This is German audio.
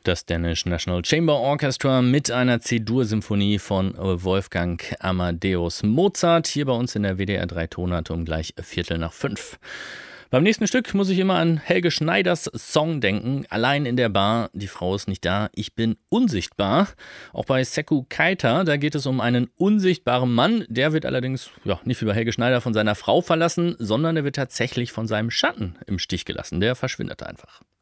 Das Danish National Chamber Orchestra mit einer C-Dur-Symphonie von Wolfgang Amadeus Mozart. Hier bei uns in der WDR 3 Tonart um gleich 4:45. Beim nächsten Stück muss ich immer an Helge Schneiders Song denken. Allein in der Bar, die Frau ist nicht da, ich bin unsichtbar. Auch bei Sekku Keita, da geht es um einen unsichtbaren Mann. Der wird allerdings nicht wie bei Helge Schneider von seiner Frau verlassen, sondern er wird tatsächlich von seinem Schatten im Stich gelassen. Der verschwindet einfach.